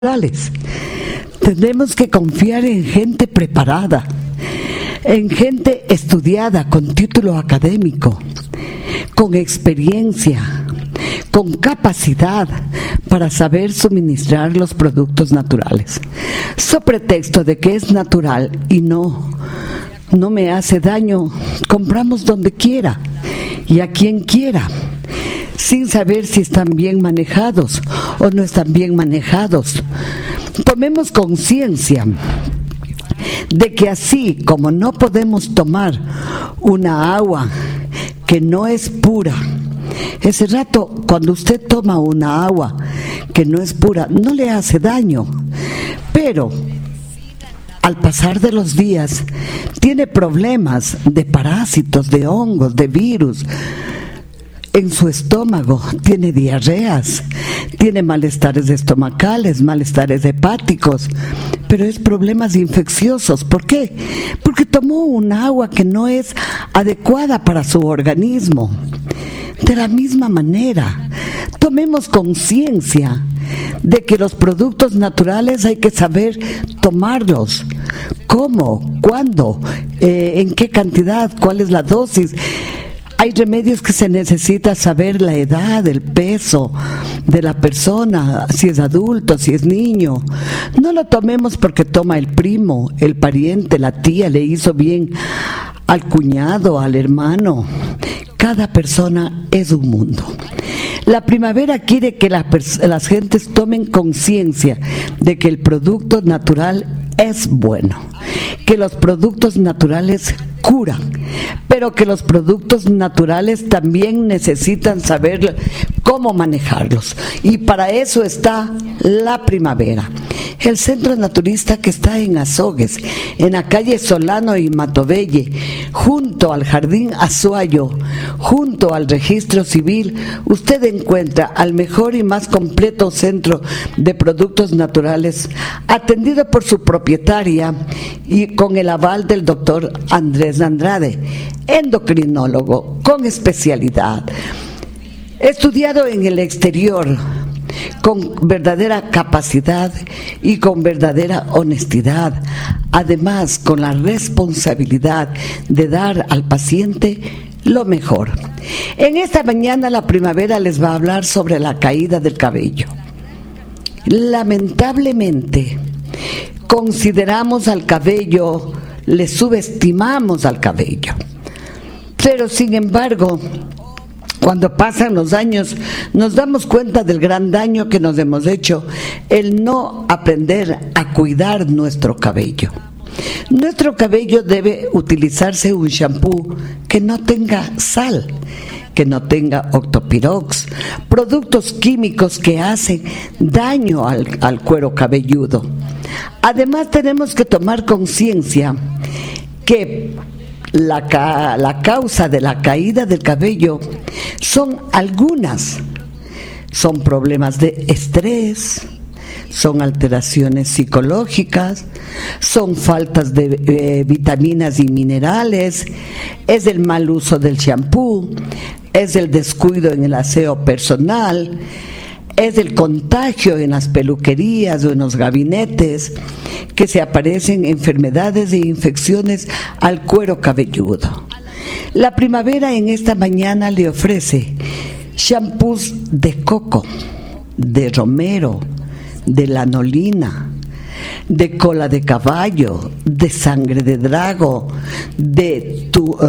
naturales. Tenemos que confiar en gente preparada, en gente estudiada con título académico, con experiencia, con capacidad para saber suministrar los productos naturales. So pretexto de que es natural y no me hace daño, compramos donde quiera y a quien quiera, sin saber si están bien manejados o no están bien manejados. Tomemos conciencia de que así como no podemos tomar una agua que no es pura, ese rato cuando usted toma una agua que no es pura, no le hace daño, pero al pasar de los días tiene problemas de parásitos, de hongos, de virus en su estómago, tiene diarreas, tiene malestares estomacales, malestares hepáticos, pero es problemas infecciosos. ¿Por qué? Porque tomó un agua que no es adecuada para su organismo. De la misma manera, tomemos conciencia de que los productos naturales hay que saber tomarlos. ¿Cómo? ¿Cuándo? ¿En qué cantidad? ¿Cuál es la dosis? Hay remedios que se necesita saber la edad, el peso de la persona, si es adulto, si es niño. No lo tomemos porque toma el primo, el pariente, la tía, le hizo bien al cuñado, al hermano. Cada persona es un mundo. La primavera quiere que las gentes tomen conciencia de que el producto natural es bueno, que los productos naturales curan, pero que los productos naturales también necesitan saber cómo manejarlos. Y para eso está la primavera. El centro naturista que está en Azogues, en la calle Solano y Matobelle, junto al Jardín Azuayo, junto al Registro Civil, usted encuentra al mejor y más completo centro de productos naturales, atendido por su propietaria y con el aval del doctor Andrés Andrade, endocrinólogo con especialidad, estudiado en el exterior, con verdadera capacidad y con verdadera honestidad, además con la responsabilidad de dar al paciente lo mejor. En esta mañana la primavera les va a hablar sobre la caída del cabello. Lamentablemente, consideramos al cabello, le subestimamos al cabello, pero sin embargo, cuando pasan los años, nos damos cuenta del gran daño que nos hemos hecho el no aprender a cuidar nuestro cabello. Nuestro cabello debe utilizarse un shampoo que no tenga sal, que no tenga octopirox, productos químicos que hacen daño al cuero cabelludo. Además, tenemos que tomar conciencia que la causa de la caída del cabello son algunas. Son problemas de estrés, son alteraciones psicológicas, son faltas de vitaminas y minerales, es el mal uso del shampoo, es el descuido en el aseo personal, es el contagio en las peluquerías o en los gabinetes, que se aparecen enfermedades e infecciones al cuero cabelludo. La primavera en esta mañana le ofrece shampoos de coco, de romero, de lanolina, de cola de caballo, de sangre de drago, de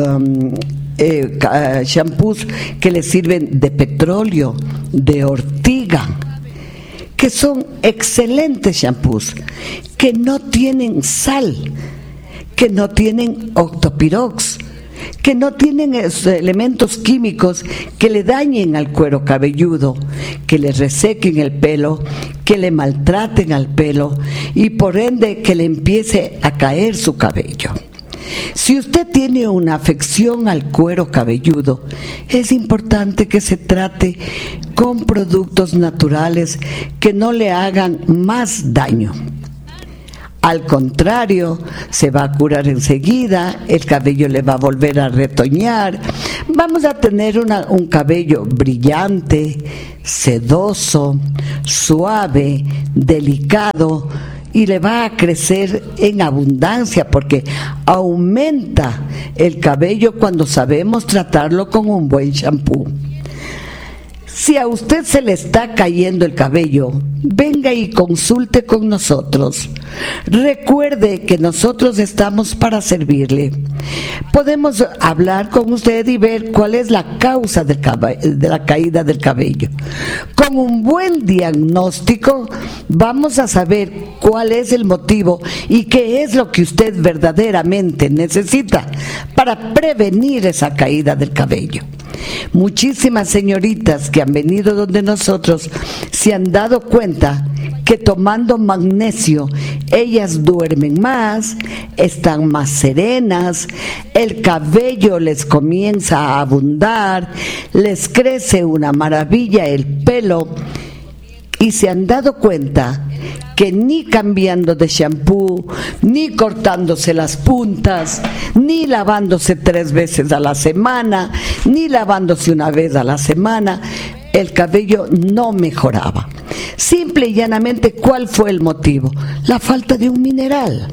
shampoos que le sirven de petróleo, de ortiga, que son excelentes shampoos, que no tienen sal, que no tienen octopirox, que no tienen elementos químicos que le dañen al cuero cabelludo, que le resequen el pelo, que le maltraten al pelo y por ende que le empiece a caer su cabello. Si usted tiene una afección al cuero cabelludo, es importante que se trate con productos naturales que no le hagan más daño. Al contrario, se va a curar enseguida, el cabello le va a volver a retoñar, vamos a tener un cabello brillante, sedoso, suave, delicado, y le va a crecer en abundancia porque aumenta el cabello cuando sabemos tratarlo con un buen shampoo. Si a usted se le está cayendo el cabello, venga y consulte con nosotros. Recuerde que nosotros estamos para servirle. Podemos hablar con usted y ver cuál es la causa de la caída del cabello. Con un buen diagnóstico vamos a saber cuál es el motivo y qué es lo que usted verdaderamente necesita para prevenir esa caída del cabello. Muchísimas señoritas que han venido donde nosotros se han dado cuenta que tomando magnesio ellas duermen más, están más serenas, el cabello les comienza a abundar, les crece una maravilla el pelo, y se han dado cuenta que ni cambiando de shampoo, ni cortándose las puntas, ni lavándose 3 veces a la semana, ni lavándose una vez a la semana, el cabello no mejoraba. Simple y llanamente, ¿cuál fue el motivo? La falta de un mineral.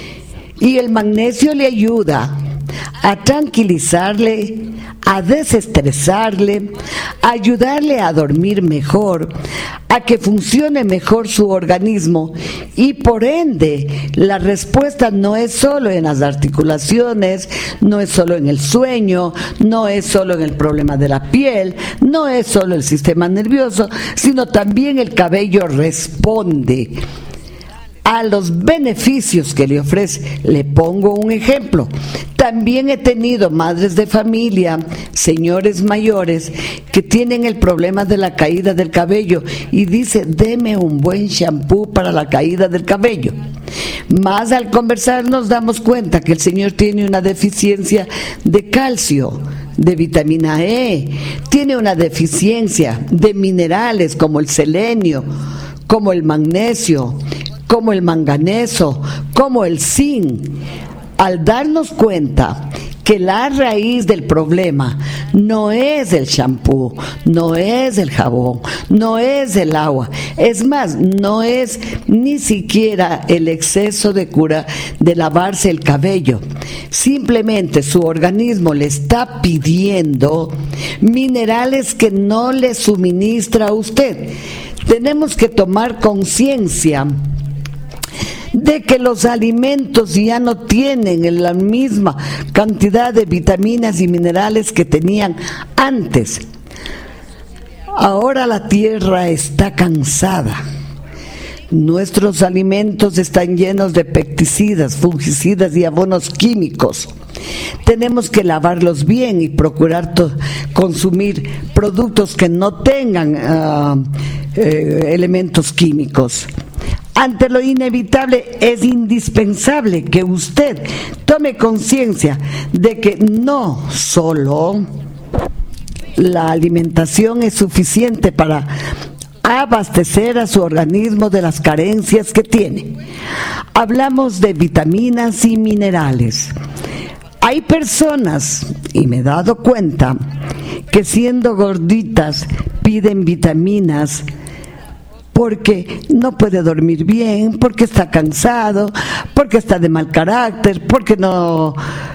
Y el magnesio le ayuda a tranquilizarle, a desestresarle, a ayudarle a dormir mejor, a que funcione mejor su organismo, y por ende la respuesta no es solo en las articulaciones, no es solo en el sueño, no es solo en el problema de la piel, no es solo el sistema nervioso, sino también el cabello responde a los beneficios que le ofrece. Le pongo un ejemplo. También he tenido madres de familia, señores mayores, que tienen el problema de la caída del cabello y dice, deme un buen shampoo para la caída del cabello. Más al conversar nos damos cuenta que el señor tiene una deficiencia de calcio, de vitamina E, tiene una deficiencia de minerales como el selenio, como el magnesio, como el manganeso, como el zinc. Al darnos cuenta que la raíz del problema no es el shampoo, no es el jabón, no es el agua, es más, no es ni siquiera el exceso de lavarse el cabello. Simplemente su organismo le está pidiendo minerales que no le suministra a usted. Tenemos que tomar conciencia de que los alimentos ya no tienen la misma cantidad de vitaminas y minerales que tenían antes. Ahora la tierra está cansada. Nuestros alimentos están llenos de pesticidas, fungicidas y abonos químicos. Tenemos que lavarlos bien y procurar consumir productos que no tengan elementos químicos. Ante lo inevitable, es indispensable que usted tome conciencia de que no solo la alimentación es suficiente para abastecer a su organismo de las carencias que tiene. Hablamos de vitaminas y minerales. Hay personas, y me he dado cuenta, que siendo gorditas piden vitaminas porque no puede dormir bien, porque está cansado, porque está de mal carácter, porque no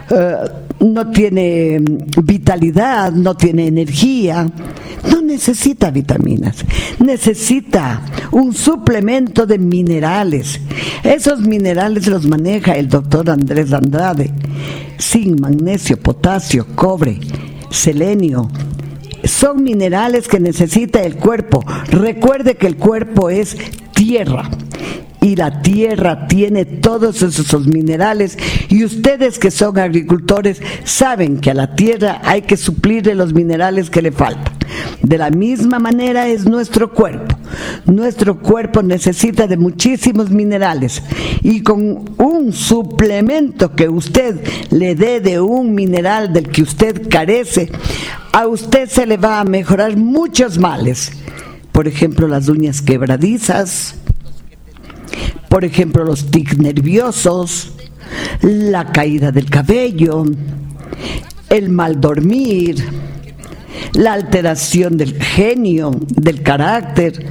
tiene vitalidad, no tiene energía. No necesita vitaminas, necesita un suplemento de minerales. Esos minerales los maneja el doctor Andrés Andrade: zinc, magnesio, potasio, cobre, selenio. Son minerales que necesita el cuerpo. Recuerde que el cuerpo es tierra y la tierra tiene todos esos minerales, y ustedes que son agricultores saben que a la tierra hay que suplirle los minerales que le faltan. De la misma manera es nuestro cuerpo. Nuestro cuerpo necesita de muchísimos minerales, y con un suplemento que usted le dé de un mineral del que usted carece, a usted se le va a mejorar muchos males. Por ejemplo, las uñas quebradizas, por ejemplo, los tics nerviosos, la caída del cabello, el mal dormir, la alteración del genio, del carácter,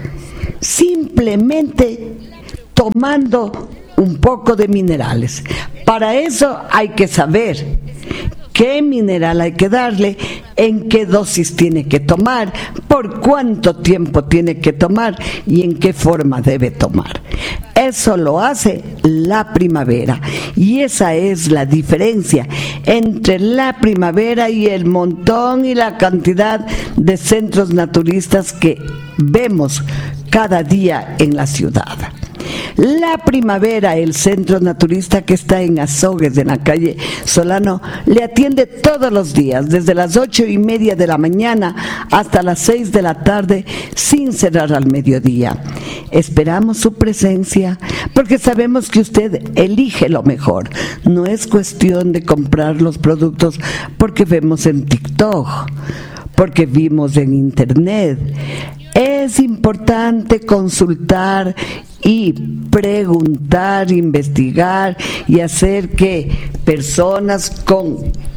simplemente tomando un poco de minerales. Para eso hay que saber qué mineral hay que darle, en qué dosis tiene que tomar, por cuánto tiempo tiene que tomar y en qué forma debe tomar. Eso lo hace la primavera, y esa es la diferencia entre la primavera y el montón y la cantidad de centros naturistas que vemos cada día en la ciudad. La primavera, el centro naturista que está en Azogues, en la calle Solano, le atiende todos los días, desde las 8:30 de la mañana hasta las 6 de la tarde, sin cerrar al mediodía. Esperamos su presencia, porque sabemos que usted elige lo mejor. No es cuestión de comprar los productos porque vemos en TikTok, porque vimos en internet. Es importante consultar y preguntar, investigar y hacer que personas con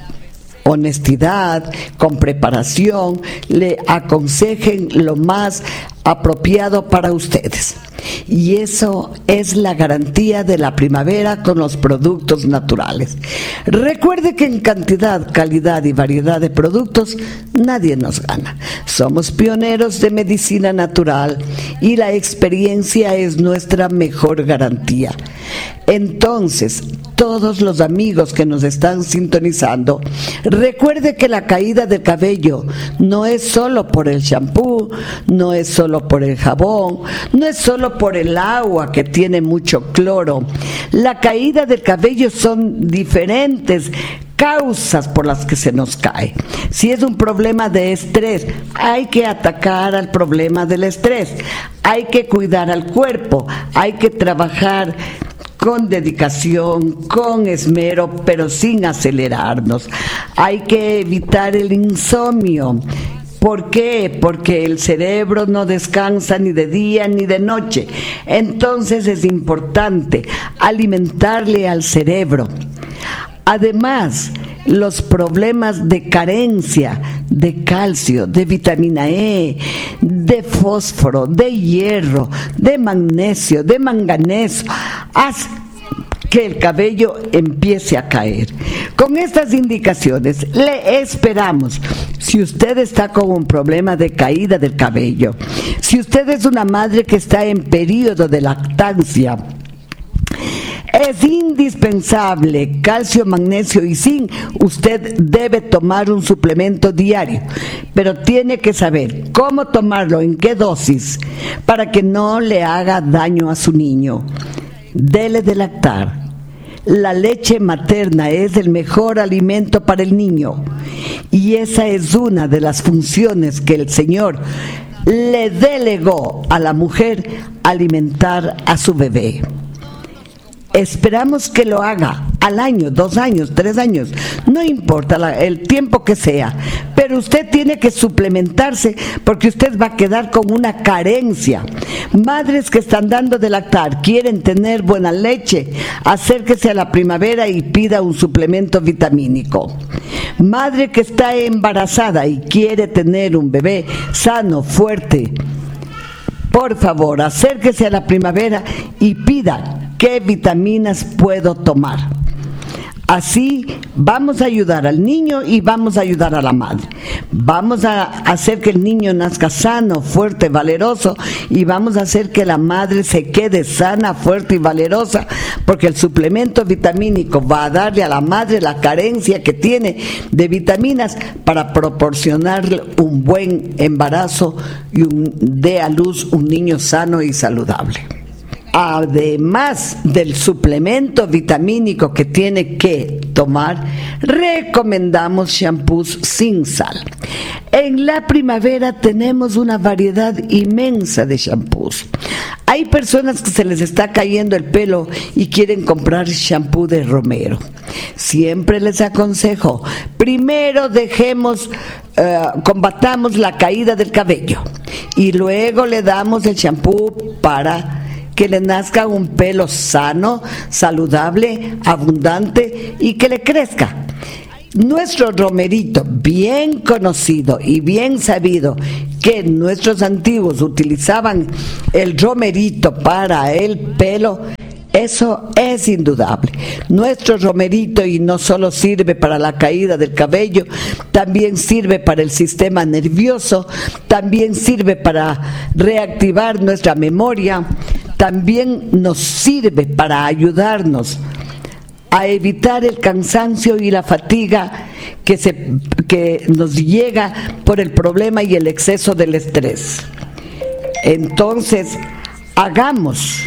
honestidad, con preparación, le aconsejen lo más apropiado para ustedes. Y eso es la garantía de la primavera con los productos naturales. Recuerde que en cantidad, calidad y variedad de productos nadie nos gana. Somos pioneros de medicina natural y la experiencia es nuestra mejor garantía. Entonces, todos los amigos que nos están sintonizando, recuerde que la caída del cabello no es solo por el shampoo, no es solo por el jabón, no es solo por el agua que tiene mucho cloro. La caída del cabello son diferentes causas por las que se nos cae. Si es un problema de estrés, hay que atacar al problema del estrés, hay que cuidar al cuerpo, hay que trabajar con dedicación, con esmero, pero sin acelerarnos. Hay que evitar el insomnio. ¿Por qué? Porque el cerebro no descansa ni de día ni de noche. Entonces es importante alimentarle al cerebro. Además, los problemas de carencia de calcio, de vitamina E, de fósforo, de hierro, de magnesio, de manganeso, hace que el cabello empiece a caer. Con estas indicaciones le esperamos. Si usted está con un problema de caída del cabello, si usted es una madre que está en periodo de lactancia, es indispensable calcio, magnesio y zinc. Usted debe tomar un suplemento diario, pero tiene que saber cómo tomarlo, en qué dosis, para que no le haga daño a su niño. Dele de lactar. La leche materna es el mejor alimento para el niño, y esa es una de las funciones que el Señor le delegó a la mujer: alimentar a su bebé. Esperamos que lo haga al año, 2 años, 3 años, no importa el tiempo que sea, pero usted tiene que suplementarse, porque usted va a quedar con una carencia. Madres que están dando de lactar, quieren tener buena leche, acérquese a la primavera y pida un suplemento vitamínico. Madre que está embarazada y quiere tener un bebé sano, fuerte, por favor, acérquese a la primavera y pida: ¿qué vitaminas puedo tomar? Así vamos a ayudar al niño y vamos a ayudar a la madre. Vamos a hacer que el niño nazca sano, fuerte, valeroso, y vamos a hacer que la madre se quede sana, fuerte y valerosa, porque el suplemento vitamínico va a darle a la madre la carencia que tiene de vitaminas para proporcionarle un buen embarazo y dé a luz un niño sano y saludable. Además del suplemento vitamínico que tiene que tomar, recomendamos shampoos sin sal. En la primavera tenemos una variedad inmensa de shampoos. Hay personas que se les está cayendo el pelo y quieren comprar shampoo de romero. Siempre les aconsejo: primero combatamos la caída del cabello y luego le damos el shampoo para que le nazca un pelo sano, saludable, abundante y que le crezca. Nuestro romerito, bien conocido y bien sabido que nuestros antiguos utilizaban el romerito para el pelo, eso es indudable. Nuestro romerito, y no solo sirve para la caída del cabello, también sirve para el sistema nervioso, también sirve para reactivar nuestra memoria, también nos sirve para ayudarnos a evitar el cansancio y la fatiga que nos llega por el problema y el exceso del estrés. Entonces, hagamos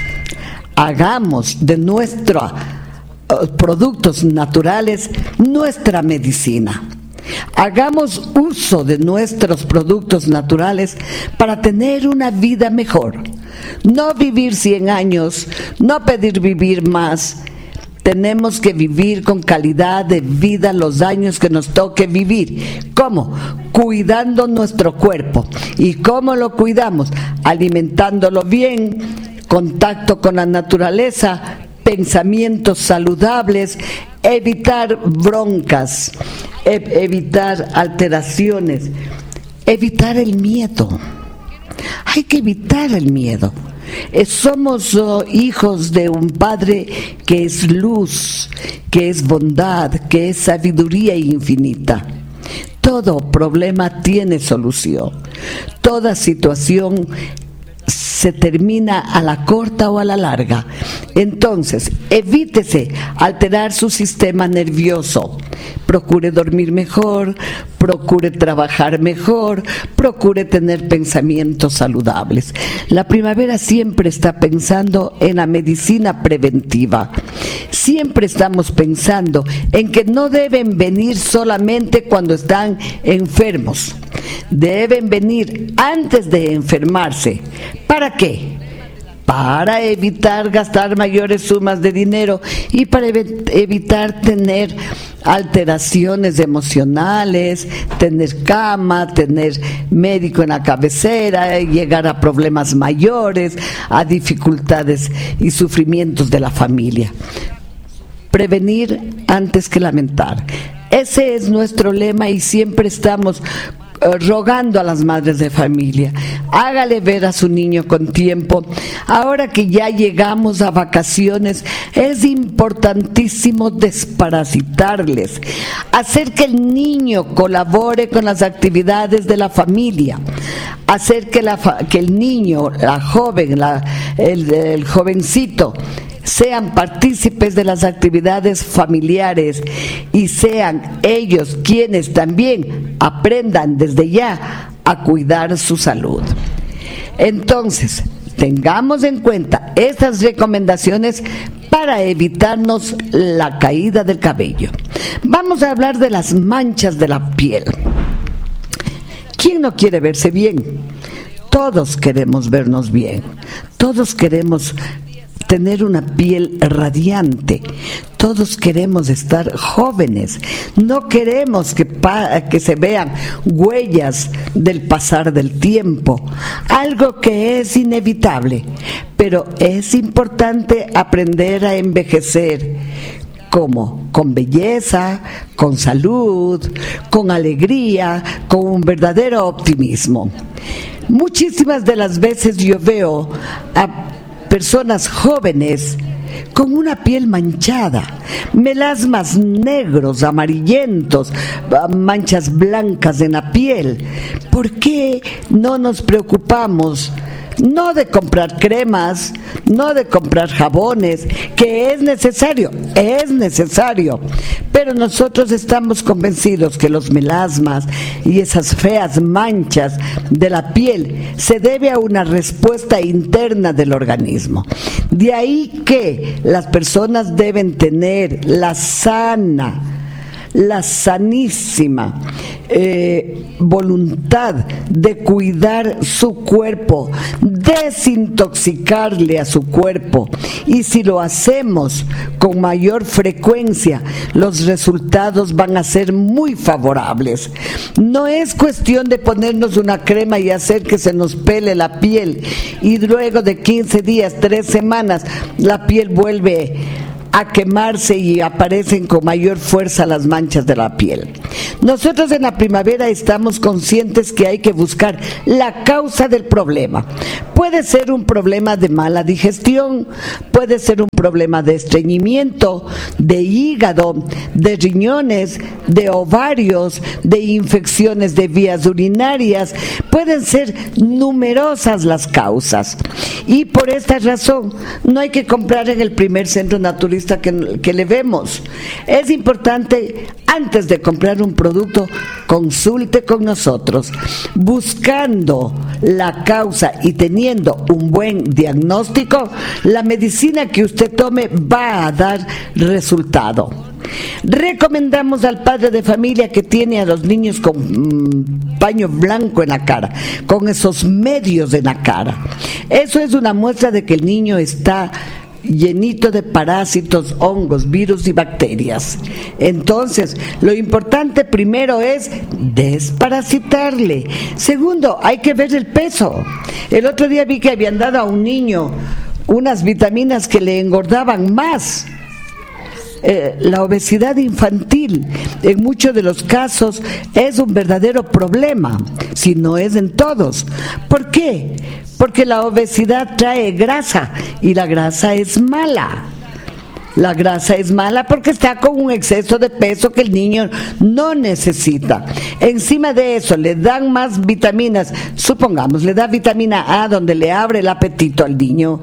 de nuestros productos naturales nuestra medicina. Hagamos uso de nuestros productos naturales para tener una vida mejor. No vivir 100 años, no pedir vivir más. Tenemos que vivir con calidad de vida los años que nos toque vivir. ¿Cómo? Cuidando nuestro cuerpo. ¿Y cómo lo cuidamos? Alimentándolo bien, contacto con la naturaleza, pensamientos saludables, evitar broncas, evitar alteraciones, evitar el miedo. Hay que evitar el miedo. Somos hijos de un Padre que es luz, que es bondad, que es sabiduría infinita. Todo problema tiene solución. Toda situación se termina a la corta o a la larga. Entonces, evítese alterar su sistema nervioso. Procure dormir mejor, procure trabajar mejor, procure tener pensamientos saludables. La primavera siempre está pensando en la medicina preventiva. Siempre estamos pensando en que no deben venir solamente cuando están enfermos. Deben venir antes de enfermarse. ¿Para qué? Para evitar gastar mayores sumas de dinero y para evitar tener alteraciones emocionales, tener cama, tener médico en la cabecera, llegar a problemas mayores, a dificultades y sufrimientos de la familia. Prevenir antes que lamentar. Ese es nuestro lema y siempre estamos rogando a las madres de familia, hágale ver a su niño con tiempo. Ahora que ya llegamos a vacaciones, es importantísimo desparasitarles, hacer que el niño colabore con las actividades de la familia, hacer que el niño, la joven, el jovencito, sean partícipes de las actividades familiares y sean ellos quienes también aprendan desde ya a cuidar su salud. Entonces, tengamos en cuenta estas recomendaciones para evitarnos la caída del cabello. Vamos a hablar de las manchas de la piel. ¿Quién no quiere verse bien? Todos queremos vernos bien. Todos queremos tener una piel radiante. Todos queremos estar jóvenes. No queremos que se vean huellas del pasar del tiempo, algo que es inevitable, pero es importante aprender a envejecer. ¿Cómo? Con belleza, con salud, con alegría, con un verdadero optimismo. Muchísimas de las veces yo veo a personas jóvenes con una piel manchada, melasmas negros, amarillentos, manchas blancas en la piel. ¿Por qué no nos preocupamos? No de comprar cremas, no de comprar jabones, que es necesario, pero nosotros estamos convencidos que los melasmas y esas feas manchas de la piel se debe a una respuesta interna del organismo. De ahí que las personas deben tener la sanísima voluntad de cuidar su cuerpo, desintoxicarle a su cuerpo, y si lo hacemos con mayor frecuencia, los resultados van a ser muy favorables. No es cuestión de ponernos una crema y hacer que se nos pele la piel y luego de 15 días, 3 semanas, la piel vuelve a quemarse y aparecen con mayor fuerza las manchas de la piel. Nosotros en la primavera estamos conscientes que hay que buscar la causa del problema. Puede ser un problema de mala digestión, puede ser un problema de estreñimiento, de hígado, de riñones, de ovarios, de infecciones de vías urinarias. Pueden ser numerosas las causas. Y por esta razón no hay que comprar en el primer centro naturista que le vemos. Es importante, antes de comprar un producto, consulte con nosotros. Buscando la causa y teniendo un buen diagnóstico, la medicina que usted tome va a dar resultado. Recomendamos al padre de familia que tiene a los niños con paño blanco en la cara, con esos medios en la cara. Eso es una muestra de que el niño está llenito de parásitos, hongos, virus y bacterias. Entonces, lo importante primero es desparasitarle. Segundo, hay que ver el peso. El otro día vi que habían dado a un niño unas vitaminas que le engordaban más. La obesidad infantil en muchos de los casos es un verdadero problema, si no es en todos. ¿Por qué? Porque la obesidad trae grasa y la grasa es mala. La grasa es mala porque está con un exceso de peso que el niño no necesita. Encima de eso le dan más vitaminas, supongamos, le da vitamina A donde le abre el apetito al niño.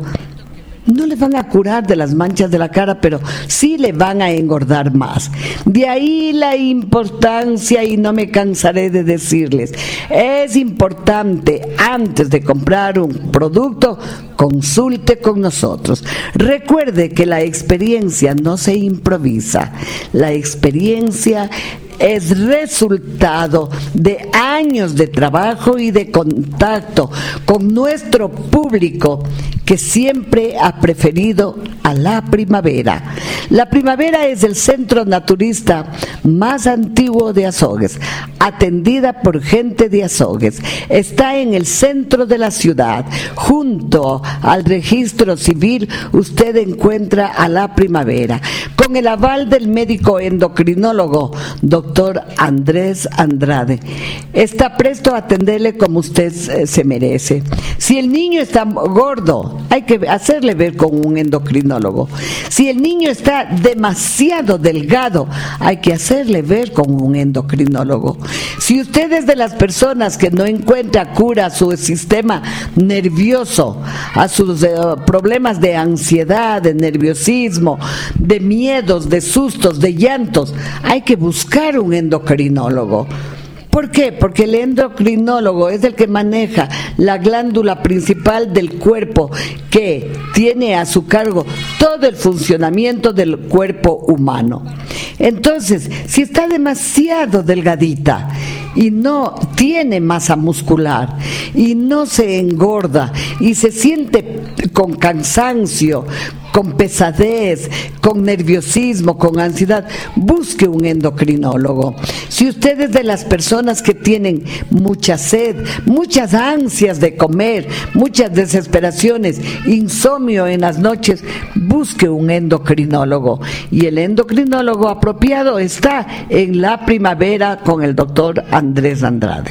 No le van a curar de las manchas de la cara, pero sí le van a engordar más. De ahí la importancia, y no me cansaré de decirles, es importante antes de comprar un producto, consulte con nosotros. Recuerde que la experiencia no se improvisa, la experiencia es resultado de años de trabajo y de contacto con nuestro público que siempre ha preferido a la primavera. La primavera es el centro naturista más antiguo de Azogues, atendida por gente de Azogues. Está en el centro de la ciudad. Junto al registro civil usted encuentra a la primavera. Con el aval del médico endocrinólogo, doctor Andrés Andrade. Está presto a atenderle como usted se merece. Si el niño está gordo, hay que hacerle ver con un endocrinólogo. Si el niño está demasiado delgado, hay que hacerle ver con un endocrinólogo. Si usted es de las personas que no encuentra cura a su sistema nervioso, a sus problemas de ansiedad, de nerviosismo, de miedos, de sustos, de llantos, hay que buscar un endocrinólogo. ¿Por qué? Porque el endocrinólogo es el que maneja la glándula principal del cuerpo que tiene a su cargo todo el funcionamiento del cuerpo humano. Entonces, si está demasiado delgadita y no tiene masa muscular y no se engorda y se siente con cansancio, con pesadez, con nerviosismo, con ansiedad, busque un endocrinólogo. Si usted es de las personas que tienen mucha sed, muchas ansias de comer, muchas desesperaciones, insomnio en las noches, busque un endocrinólogo. Y el endocrinólogo apropiado está en la primavera con el doctor Andrés Andrade.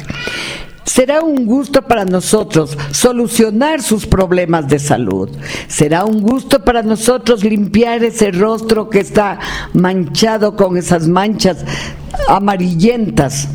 Será un gusto para nosotros solucionar sus problemas de salud. Será un gusto para nosotros limpiar ese rostro que está manchado con esas manchas amarillentas,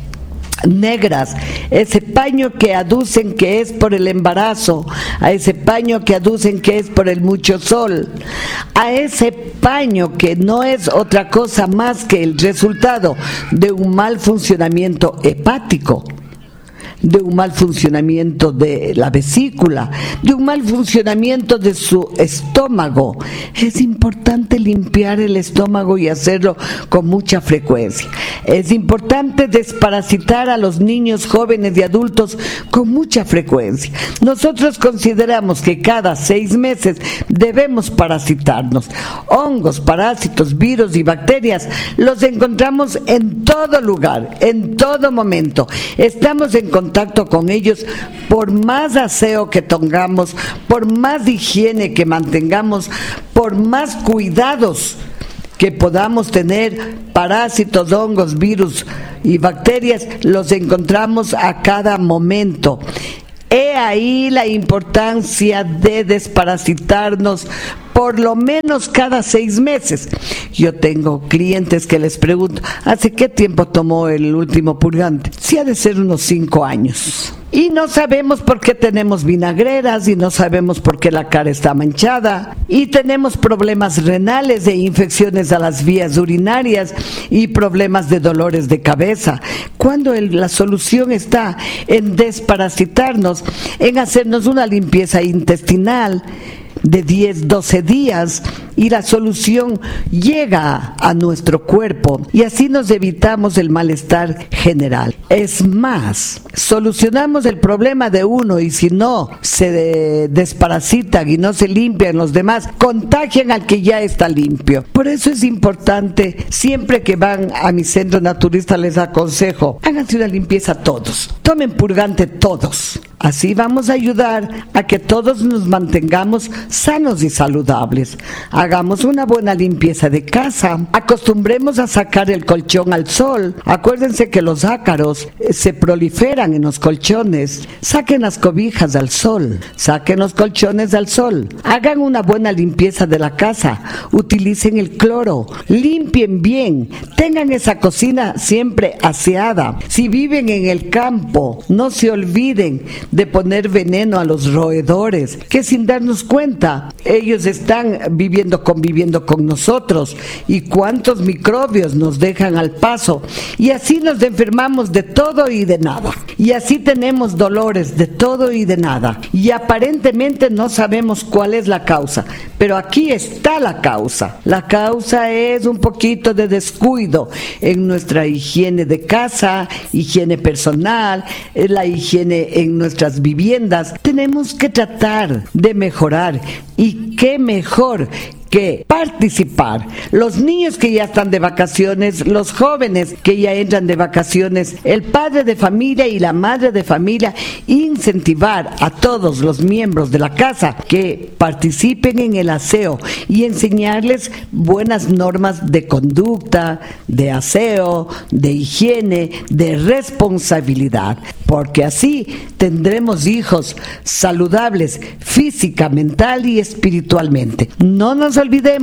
negras, ese paño que aducen que es por el embarazo, a ese paño que aducen que es por el mucho sol, a ese paño que no es otra cosa más que el resultado de un mal funcionamiento hepático, de un mal funcionamiento de la vesícula, de un mal funcionamiento de su estómago. Es importante limpiar el estómago y hacerlo con mucha frecuencia. Es importante desparasitar a los niños, jóvenes y adultos con mucha frecuencia. Nosotros consideramos que cada 6 meses debemos parasitarnos. Hongos, parásitos, virus y bacterias los encontramos en todo lugar, en todo momento. Estamos en contacto contacto con ellos, por más aseo que tengamos, por más higiene que mantengamos, por más cuidados que podamos tener, parásitos, hongos, virus y bacterias, los encontramos a cada momento. He ahí la importancia de desparasitarnos por lo menos cada 6 meses. Yo tengo clientes que les pregunto, ¿hace qué tiempo tomó el último purgante? Sí, ha de ser unos 5 años. Y no sabemos por qué tenemos vinagreras, y no sabemos por qué la cara está manchada, y tenemos problemas renales e infecciones a las vías urinarias y problemas de dolores de cabeza, cuando la solución está en desparasitarnos, en hacernos una limpieza intestinal de 10-12 días, y la solución llega a nuestro cuerpo, y así nos evitamos el malestar general. Es más, solucionamos el problema de uno, y si no se desparasitan y no se limpian los demás, contagian al que ya está limpio. Por eso es importante, siempre que van a mi centro naturista, les aconsejo, háganse una limpieza todos, tomen purgante todos. Así vamos a ayudar a que todos nos mantengamos sanos y saludables. Hagamos una buena limpieza de casa. Acostumbremos a sacar el colchón al sol. Acuérdense que los ácaros se proliferan en los colchones. Saquen las cobijas al sol. Saquen los colchones al sol. Hagan una buena limpieza de la casa. Utilicen el cloro. Limpien bien. Tengan esa cocina siempre aseada. Si viven en el campo, no se olviden de poner veneno a los roedores, que sin darnos cuenta, ellos están conviviendo con nosotros, y cuántos microbios nos dejan al paso, y así nos enfermamos de todo y de nada, y así tenemos dolores de todo y de nada, y aparentemente no sabemos cuál es la causa, pero aquí está la causa. La causa es un poquito de descuido en nuestra higiene de casa, higiene personal, la higiene en nuestras viviendas. Tenemos que tratar de mejorar, y qué mejor que participar. Los niños que ya están de vacaciones, los jóvenes que ya entran de vacaciones, el padre de familia y la madre de familia, incentivar a todos los miembros de la casa que participen en el aseo y enseñarles buenas normas de conducta, de aseo, de higiene, de responsabilidad, porque así tendremos hijos saludables física, mental y espiritualmente. No nos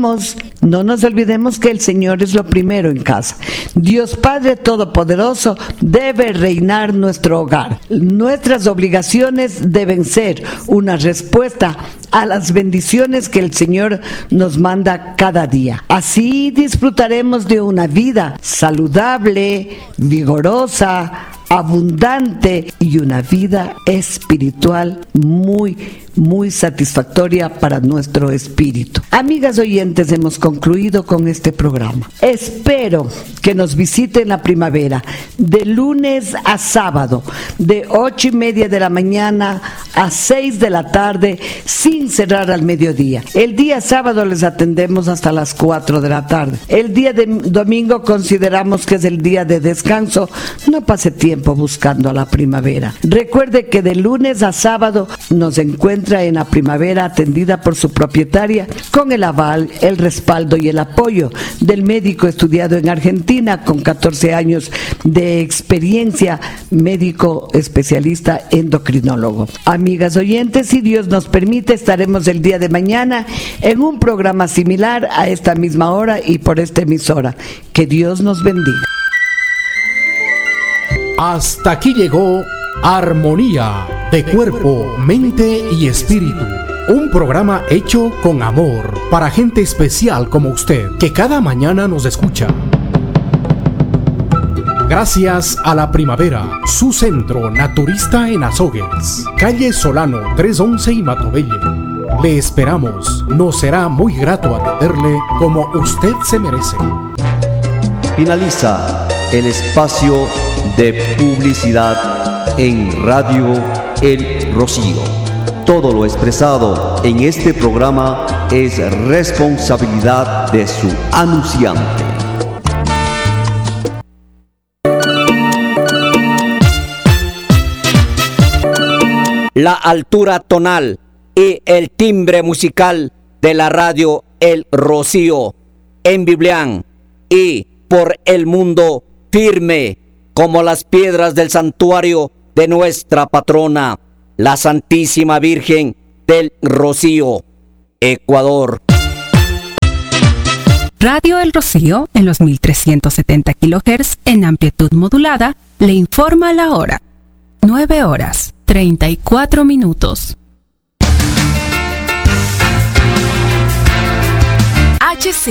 olvidemos que el Señor es lo primero en casa. Dios Padre Todopoderoso debe reinar nuestro hogar. Nuestras obligaciones deben ser una respuesta a las bendiciones que el Señor nos manda cada día. Así disfrutaremos de una vida saludable, vigorosa, abundante, y una vida espiritual muy satisfactoria para nuestro espíritu. Amigas oyentes, hemos concluido con este programa. Espero que nos visiten la primavera, de lunes a sábado, de 8:30 de la mañana a 6 de la tarde, sin cerrar al mediodía. El día sábado les atendemos hasta las 4 de la tarde. El día de domingo consideramos que es el día de descanso. No pase tiempo buscando a la primavera. Recuerde que de lunes a sábado nos encuentra en la primavera, atendida por su propietaria, con el aval, el respaldo y el apoyo del médico estudiado en Argentina, con 14 años de experiencia, médico especialista endocrinólogo. Amigas oyentes, si Dios nos permite, estaremos el día de mañana en un programa similar a esta misma hora y por esta emisora. Que Dios nos bendiga. Hasta aquí llegó Armonía de Cuerpo, Mente y Espíritu. Un programa hecho con amor para gente especial como usted, que cada mañana nos escucha. Gracias a la primavera, su centro naturista en Azogues, calle Solano 311 y Matobelle. Le esperamos, nos será muy grato atenderle como usted se merece. Finaliza el espacio de publicidad en Radio El Rocío. Todo lo expresado en este programa es responsabilidad de su anunciante. la altura tonal y el timbre musical de la radio El Rocío, en Biblián y por el mundo, firme como las piedras del santuario de nuestra patrona, la Santísima Virgen del Rocío, Ecuador. Radio El Rocío, en los 1370 kHz en amplitud modulada, le informa la hora. 9:34. HC